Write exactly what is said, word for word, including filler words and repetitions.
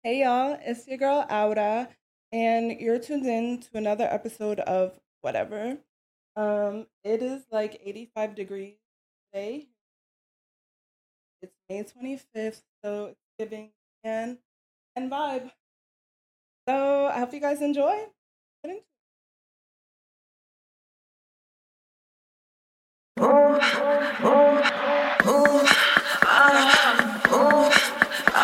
Hey y'all, it's your girl Aura, and you're tuned in to another episode of Whatever. Um, it is like eighty-five degrees today. It's May twenty-fifth, so it's giving and and vibe. So I hope you guys enjoy.